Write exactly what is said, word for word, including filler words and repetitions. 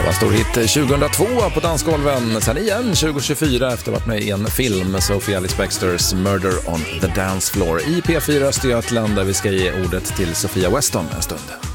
var stor hit tjugohundratvå på dansgolven. Sen igen tjugohundratjugofyra efter att varit med i en film, Sophie Alice Baxters Murder on the Dance Floor i P fyra Östergötland, där vi ska ge ordet till Sofia Weston en stund.